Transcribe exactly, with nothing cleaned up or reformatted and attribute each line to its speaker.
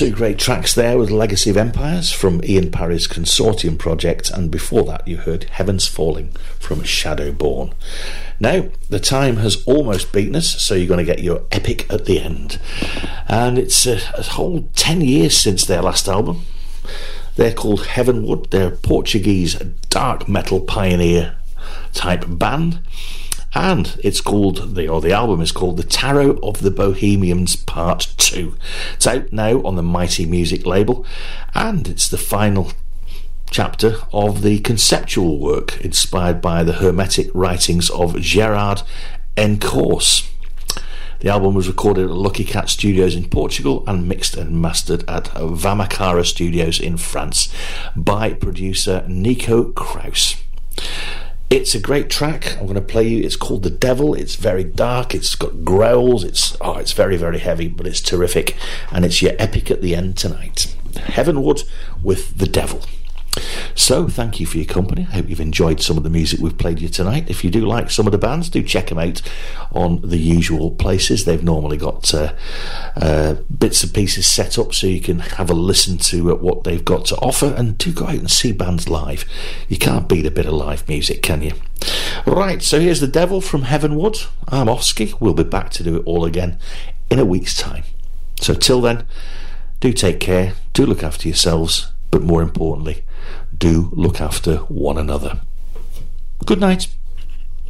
Speaker 1: two great tracks there with Legacy of Empires from Ian Parry's Consortium project, and before that you heard Heavens Falling from Shadowborn. Now, the time has almost beaten us, so you're going to get your epic at the end. And it's a, a whole ten years since their last album. They're called Heavenwood. They're a Portuguese dark metal pioneer type band. And it's called, the, or the album is called The Tarot of the Bohemians Part two. It's out now on the Mighty Music label, and it's the final chapter of the conceptual work inspired by the Hermetic writings of Gerard Encausse. The album was recorded at Lucky Cat Studios in Portugal and mixed and mastered at Vamacara Studios in France by producer Nico Kraus. It's a great track. I'm going to play you. It's called The Devil. It's very dark. It's got growls. It's oh, it's very, very heavy, but it's terrific. And it's your epic at the end tonight. Heavenwood with The Devil. So, thank you for your company. I hope you've enjoyed some of the music we've played you tonight. If you do like some of the bands, do check them out on the usual places. They've normally got uh, uh, bits and pieces set up so you can have a listen to uh, what they've got to offer, and do go out and see bands live. You can't beat a bit of live music, can you? Right, so here's The Devil from Heavenwood. I'm Oski. We'll be back to do it all again in a week's time. So till then, do take care, do look after yourselves, but more importantly, do look after one another. Good night.